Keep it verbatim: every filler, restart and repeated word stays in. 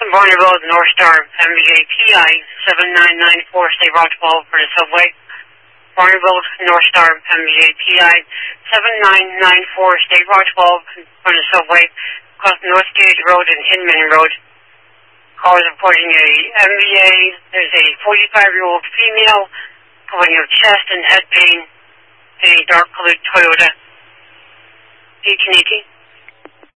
Barney Road, North Star, M V A P I seven nine nine four, State Route twelve for the subway. Barney Road, North Star, M V A P I seven nine nine four, State Route twelve for the subway, across North Gage Road and Hinman Road. Call is reporting a M V A. There's a forty-five-year-old female complaining of chest and head pain in a dark-colored Toyota eighteen eighteen.